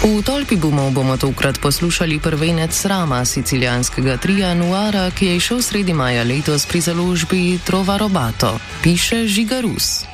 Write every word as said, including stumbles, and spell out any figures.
V Tolpi bumov bomo tokrat poslušali prvenec Rama sicilijanskega tria Nuara, ki je išel sredi maja letos pri založbi Trova Robato, piše Žiga Rus.